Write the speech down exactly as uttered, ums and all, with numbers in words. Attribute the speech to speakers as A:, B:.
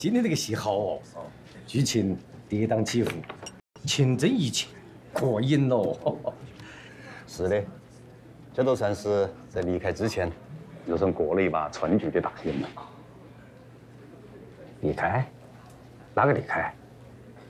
A: 今天这个戏好哦，剧情跌宕起伏，情真意切，过瘾喽。
B: 是的，这都算是在离开之前，肉身过了一把川剧的大瘾了。
A: 离开？哪个离开？